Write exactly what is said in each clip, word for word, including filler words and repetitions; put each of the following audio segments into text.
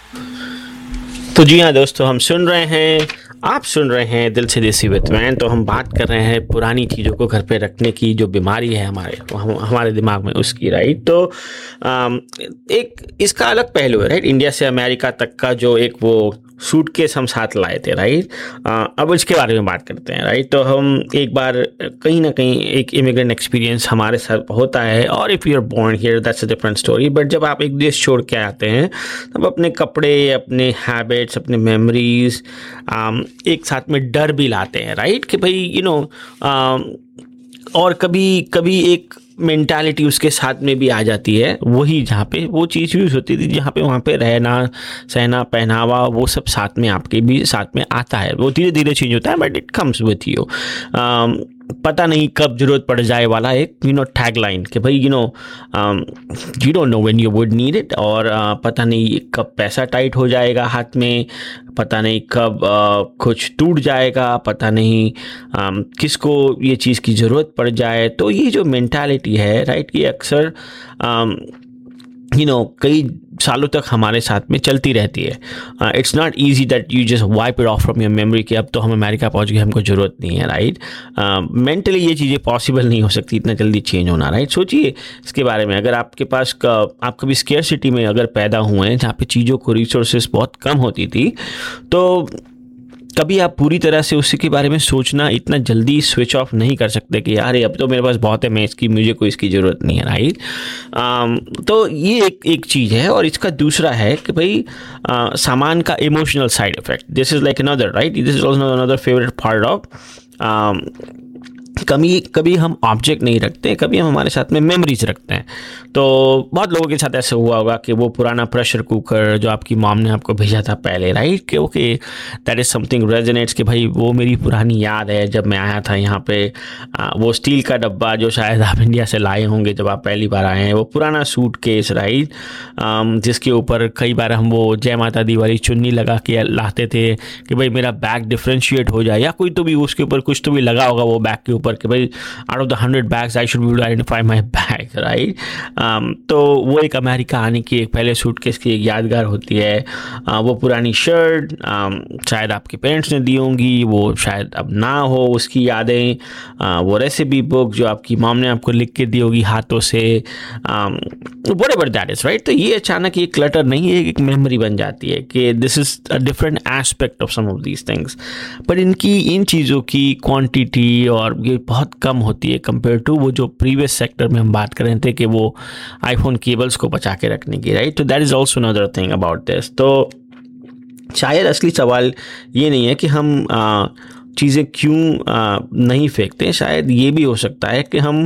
तो जी हाँ दोस्तों, हम सुन रहे हैं, आप सुन रहे हैं दिल से देसी विद मैन। तो हम बात कर रहे हैं पुरानी चीज़ों को घर पे रखने की, जो बीमारी है हमारे हम, हमारे दिमाग में उसकी, राइट। तो आम, एक इसका अलग पहलू है, राइट। इंडिया से अमेरिका तक का जो एक वो सूटकेस हम साथ लाए थे, राइट। अब इसके बारे में बात करते हैं, राइट। तो हम एक बार कहीं ना कहीं एक इमिग्रेंट एक्सपीरियंस हमारे साथ होता है, और if you are born here that's a different story. But जब आप एक देश छोड़ के आते हैं तब अपने कपड़े, अपने हैबिट्स, अपने मेमोरीज एक साथ में डर भी लाते हैं, राइट। कि भाई यू नो और कभी कभी एक मेंटालिटी उसके साथ में भी आ जाती है, वही जहाँ पे वो चीज़ यूज़ होती थी, जहाँ पे वहाँ पे रहना, सहना, पहनावा, वो सब साथ में आपके भी साथ में आता है। वो धीरे धीरे चेंज होता है, but it comes with you. पता नहीं कब जरूरत पड़ जाए वाला एक यू नो टैग लाइन कि भाई you know you don't know when you would need it. और uh, पता नहीं कब पैसा टाइट हो जाएगा हाथ में, पता नहीं कब uh, कुछ टूट जाएगा, पता नहीं um, किसको ये चीज़ की ज़रूरत पड़ जाए। तो ये जो मेंटालिटी है, राइट, ये अक्सर um, यू नो कई सालों तक हमारे साथ में चलती रहती है। It's not easy that you just wipe it of from your memory कि अब तो हम अमेरिका पहुंच गए, हमको ज़रूरत नहीं है, राइट। मेंटली ये चीज़ें पॉसिबल नहीं हो सकती इतना जल्दी चेंज होना, राइट। सोचिए इसके बारे में, अगर आपके पास का, आप कभी स्केर्सिटी में अगर पैदा हुए हैं जहाँ पे चीज़ों को, रिसोर्सेज बहुत कम होती थी, तो कभी आप पूरी तरह से उसी के बारे में सोचना इतना जल्दी स्विच ऑफ नहीं कर सकते कि यार अब तो मेरे पास बहुत है, मैं इसकी, मुझे कोई इसकी ज़रूरत नहीं है, राइट। तो ये एक एक चीज़ है। और इसका दूसरा है कि भाई आ, सामान का emotional side effect, this is like another, right, this is also another favourite part of. कभी कभी हम ऑब्जेक्ट नहीं रखते, कभी हम हमारे साथ में मेमोरीज रखते हैं। तो बहुत लोगों के साथ ऐसे हुआ होगा कि वो पुराना प्रेशर कुकर जो आपकी मॉम ने आपको भेजा था पहले, राइट, कि okay that is something resonates कि भाई वो मेरी पुरानी याद है जब मैं आया था यहाँ पे। आ, वो स्टील का डब्बा जो शायद आप इंडिया से लाए होंगे जब आप पहली बार आए हैं, वो पुराना सूटकेस, राइट, जिसके ऊपर कई बार हम वो जय माता दी वाली चुन्नी लगा के लाते थे कि भाई मेरा बैग डिफ्रेंशिएट हो जाए, या कोई तो भी उसके ऊपर कुछ तो भी लगा होगा वो बैग के ऊपर कि भाई out of the hundred bags I should be able to identify my bag, right. तो वो एक अमेरिका आने की एक पहले सूटकेस की एक यादगार होती है। uh, वो पुरानी शर्ट um, शायद आपके पेरेंट्स ने दी होंगी, वो शायद अब ना हो, उसकी यादें, uh, वो रेसिपी बुक जो आपकी मॉम ने आपको लिख के दी होगी हाथों से, व्हाटएवर दैट इज, राइट। तो ये अचानक ये क्लटर नहीं है, एक मेमोरी बन जाती है कि this is a different aspect of some of these things. पर इनकी, इन चीज़ों की क्वांटिटी और ये बहुत कम होती है कंपेयर टू वो जो प्रीवियस सेक्टर में हम बात कर रहे थे कि वो आईफोन केबल्स को बचा के रखने की, राइट। तो that is also another thing about this. तो शायद असली सवाल ये नहीं है कि हम चीज़ें क्यों आ, नहीं फेंकते, शायद ये भी हो सकता है कि हम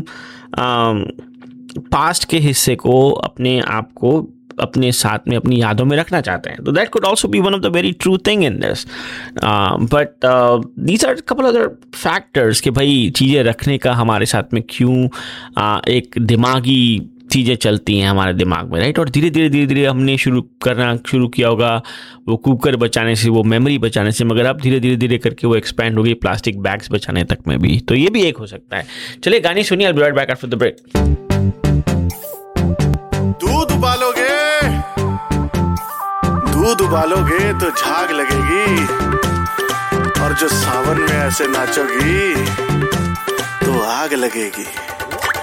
पास्ट के हिस्से को, अपने आप को अपने साथ में, अपनी यादों में रखना चाहते हैं। तो that could also be one of the very true thing in this. But these are couple other factors कि भाई चीज़ें रखने का हमारे साथ में क्यों uh, एक दिमागी चीज़ें चलती हैं हमारे दिमाग में, राइट। और धीरे धीरे धीरे धीरे हमने शुरू करना शुरू किया होगा वो कुकर बचाने से, वो मेमोरी बचाने से, मगर अब धीरे धीरे धीरे करके वो एक्सपैंड हो गई प्लास्टिक बैग्स बचाने तक में भी। तो ये भी एक हो सकता है। चलिए गाने सुनिए, I will be right back after the break. दूध उबालोगे दूध उबालोगे तो झाग लगेगी, और जो सावन में ऐसे नाचोगी तो आग लगेगी।